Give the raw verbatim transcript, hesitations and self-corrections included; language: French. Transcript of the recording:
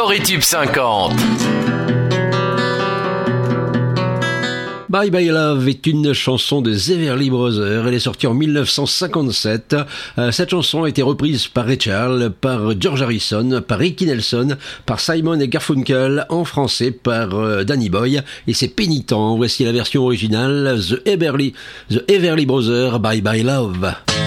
Floritube cinquante. Bye Bye Love est une chanson de The Everly Brothers. Elle est sortie en dix-neuf cent cinquante-sept. Euh, cette chanson a été reprise par Ray Charles, par George Harrison, par Ricky Nelson, par Simon et Garfunkel, en français par euh, Danny Boy. Et c'est pénitent. Voici la version originale, The Everly, The Everly Brothers, Bye Bye Love.